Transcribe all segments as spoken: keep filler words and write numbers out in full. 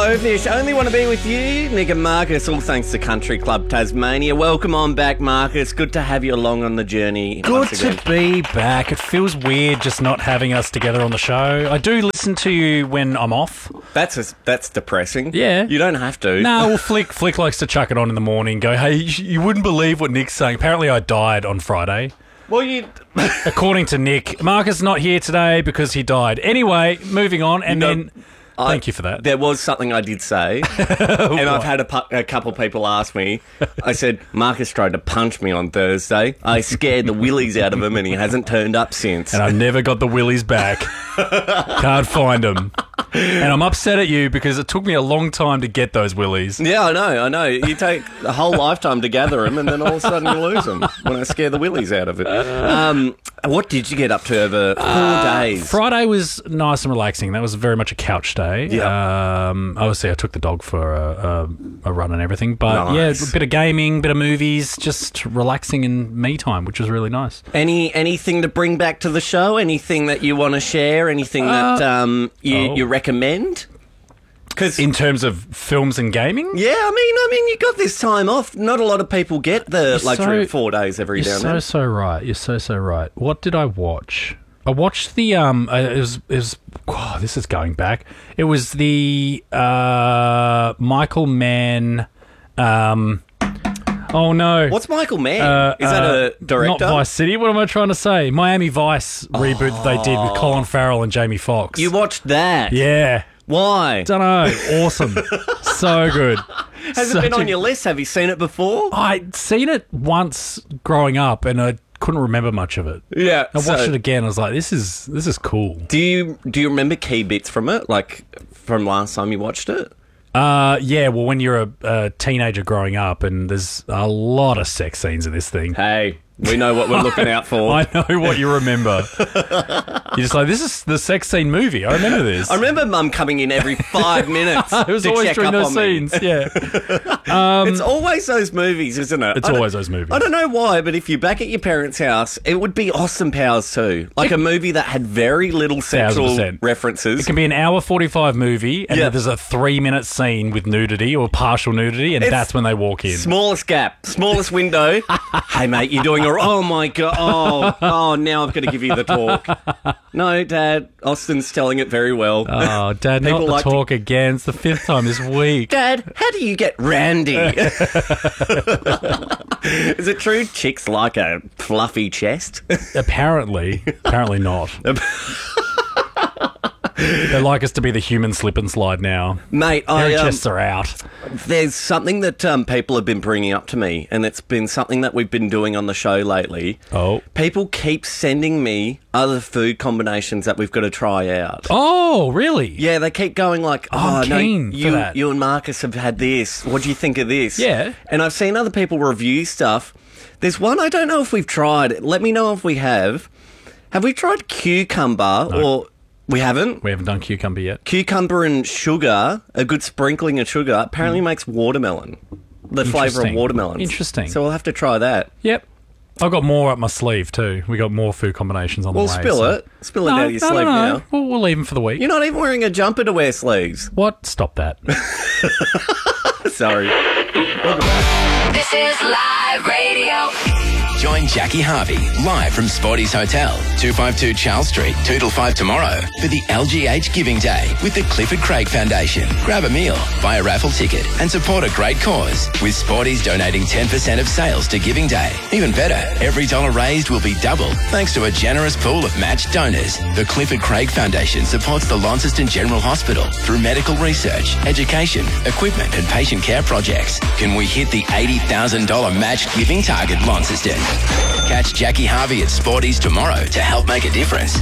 Blowfish, only want to be with you. Nick and Marcus, all thanks to Country Club Tasmania. Welcome on back, Marcus. Good to have you along on the journey. Good to be back. It feels weird just not having us together on the show. I do listen to you when I'm off. That's a, that's depressing. Yeah. You don't have to. No, well, Flick, Flick likes to chuck it on in the morning, go, hey, you wouldn't believe what Nick's saying. Apparently I died on Friday. Well, you... According to Nick, Marcus not here today because he died. Anyway, moving on, and You know, then... I, Thank you for that. There was something I did say, and I've had a, pu- a couple of people ask me. I said, Marcus tried to punch me on Thursday. I scared the willies out of him, and he hasn't turned up since. And I never got the willies back. Can't find them. And I'm upset at you because it took me a long time to get those willies. Yeah, I know, I know. You take a whole lifetime to gather them, and then all of a sudden you lose them when I scare the willies out of it. Um, what did you get up to over four uh, days? Friday was nice and relaxing. That was very much a couch day. Yeah. Um, obviously, I took the dog for a, a, a run and everything. But Nice. yeah, a bit of gaming, bit of movies, just relaxing and me time, which was really nice. Any anything to bring back to the show? Anything that you want to share? Anything that um, you, oh. you recommend? Because In terms of films and gaming? yeah, I mean, I mean, you got this time off. Not a lot of people get the You're luxury so- of four days every You're now and so, then. so right. You're so, so right. What did I watch? I watched the, um, uh, it was, it was, oh, this is going back. It was the, uh, Michael Mann, um, oh no. What's Michael Mann? Uh, Is that uh, a director? Not Vice City. What am I trying to say? Miami Vice reboot that they did with Colin Farrell and Jamie Foxx. You watched that? Yeah. Why? Don't know. Awesome. So good. Has it been on your list? Have you seen it before? I'd seen it once growing up and I couldn't remember much of it. Yeah. I watched so- it again. I was like, "This is this is cool." Do you do you remember key bits from it, like from last time you watched it? Uh, yeah. Well, when you're a, a teenager growing up, and there's a lot of sex scenes in this thing. Hey, we know what we're looking out for. I know what you remember. You're just like, this is the sex scene movie. I remember this. I remember Mum coming in every five minutes. it was to always check during up those on me. scenes. Yeah, It's always those movies, isn't it? it's I don't- always those movies. I don't know why, but if you're back at your parents' house, it would be Austin Powers too. Like a movie that had very little sexual one thousand percent. references. It can be an hour forty-five movie, and Yeah. then there's a three-minute scene with nudity or partial nudity, and It's that's when they walk in. Smallest gap, smallest window. Hey, mate, you're doing a... Oh, my God. Oh, oh, now I've got to give you the talk. No, Dad, Austin's telling it very well. Oh, Dad, People not the like to- talk again. It's the fifth time this week. Dad, how do you get randy? Is it true chicks like a fluffy chest? Apparently, apparently not. They like us to be the human slip and slide now. Mate, Their I, um, chests are out. there's something that um, people have been bringing up to me, and it's been something that we've been doing on the show lately. Oh. People keep sending me other food combinations that we've got to try out. Oh, really? Yeah, they keep going like, oh, I'm no, keen for you, that. you and Marcus have had this. What do you think of this? Yeah. And I've seen other people review stuff. There's one I don't know if we've tried. Let me know if we have. Have we tried cucumber or... We haven't? We haven't done cucumber yet. Cucumber and sugar, a good sprinkling of sugar, apparently makes watermelon. The flavour of Interesting. watermelons. Interesting. So we'll have to try that. Yep. I've got more up my sleeve too. We got more food combinations on Well, the way. spill so- it. Spill it No, out of your no, sleeve no, no. now. We'll, we'll leave them for the week. You're not even wearing a jumper to wear sleeves. What? Stop that. Sorry. This is Live Radio. Join Jackie Harvey live from Sporty's Hotel, two fifty-two Charles Street, two till five tomorrow for the L G H Giving Day with the Clifford Craig Foundation. Grab a meal, buy a raffle ticket and support a great cause with Sporty's donating ten percent of sales to Giving Day. Even better, every dollar raised will be double thanks to a generous pool of matched donors. The Clifford Craig Foundation supports the Launceston General Hospital through medical research, education, equipment and patient care projects. Can we hit the eighty thousand dollars matched giving target, Launceston? Catch Jackie Harvey at Sporty's tomorrow to help make a difference.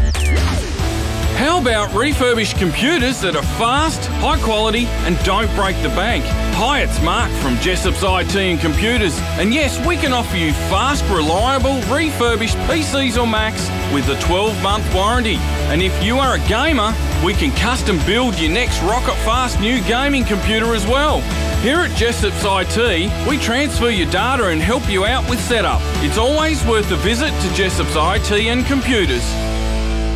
How about refurbished computers that are fast, high quality and don't break the bank? Hi, it's Mark from Jessop's I T and Computers. And yes, we can offer you fast, reliable, refurbished P Cs or Macs with a twelve month warranty. And if you are a gamer, we can custom build your next rocket fast new gaming computer as well. Here at Jessop's I T, we transfer your data and help you out with setup. It's always worth a visit to Jessop's I T and Computers.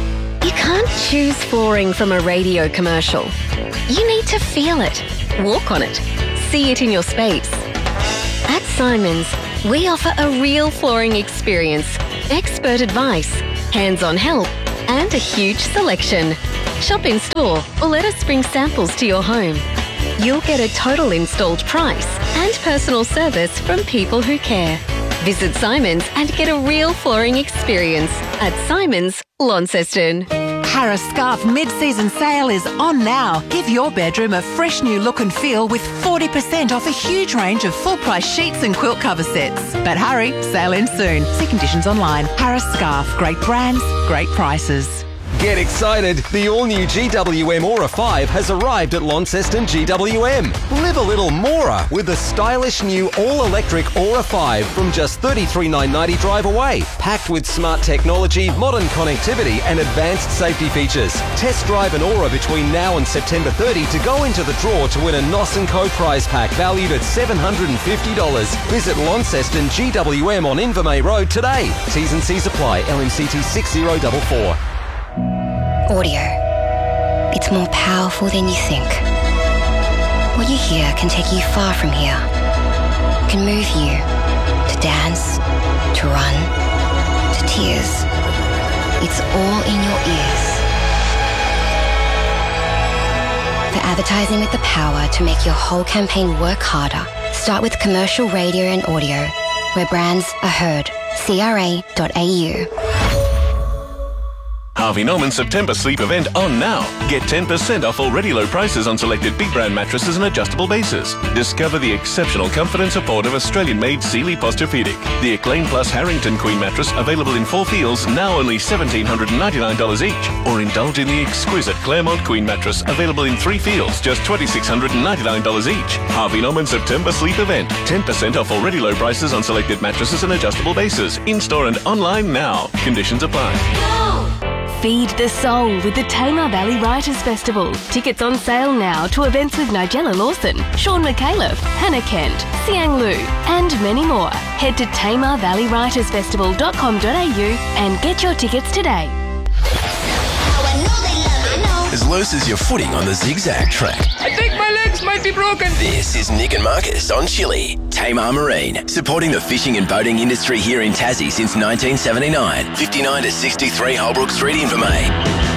You can't choose flooring from a radio commercial. You need to feel it, walk on it, see it in your space. At Simons, we offer a real flooring experience, expert advice, hands-on help, and a huge selection. Shop in store or let us bring samples to your home. You'll get a total installed price and personal service from people who care. Visit Simons and get a real flooring experience at Simons, Launceston. Harris Scarf mid-season sale is on now. Give your bedroom a fresh new look and feel with forty percent off a huge range of full-price sheets and quilt cover sets. But hurry, sale ends soon. See conditions online. Harris Scarf. Great brands, great prices. Get excited! The all-new G W M Aura five has arrived at Launceston G W M. Live a little Mora with the stylish new all-electric Aura five from just thirty-three thousand nine hundred ninety drive away. Packed with smart technology, modern connectivity and advanced safety features. Test drive an Aura between now and September thirtieth to go into the draw to win a N O S and Co prize pack valued at seven hundred fifty dollars. Visit Launceston G W M on Invermay Road today. T's and C's apply. L M C T six zero four four. Audio. It's more powerful than you think. What you hear can take you far from here. It can move you to dance, to run, to tears. It's all in your ears. For advertising with the power to make your whole campaign work harder, start with commercial radio and audio, where brands are heard. C R A dot A U. Harvey Norman September sleep event on now. Get ten percent off already low prices on selected big brand mattresses and adjustable bases. Discover the exceptional comfort and support of Australian-made Sealy Posturepedic. The Acclaim Plus Harrington Queen mattress available in four feels, now only one thousand seven hundred ninety-nine dollars each. Or indulge in the exquisite Claremont Queen mattress available in three feels, just two thousand six hundred ninety-nine dollars each. Harvey Norman September sleep event. ten percent off already low prices on selected mattresses and adjustable bases. In-store and online now. Conditions apply. Feed the soul with the Tamar Valley Writers Festival. Tickets on sale now to events with Nigella Lawson, Sean McAuliffe, Hannah Kent, Siang Lu, and many more. Head to tamar valley writers festival dot com dot a u and get your tickets today. As loose as your footing on the zigzag track. I think my legs might be broken. This is Nick and Marcus on Chili. Tamar Marine, supporting the fishing and boating industry here in Tassie since nineteen seventy-nine. fifty-nine to sixty-three Holbrook Street, Invermay.